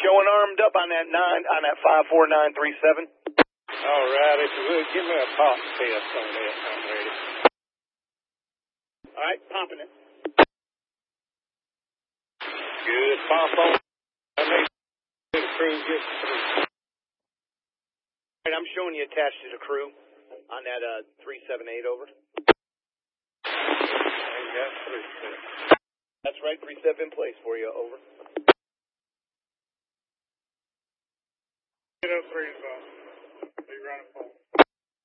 showing armed up on that 54937. All right, if you would, give me a pop test on that. I'm ready. All right, popping it. Good. Pop on. I need the crew get through. All right, I'm showing you attached to the crew on that 378 over. I got 3-7. That's right, 3-7 in place for you, over. Get up 3 and 5. Be running 4.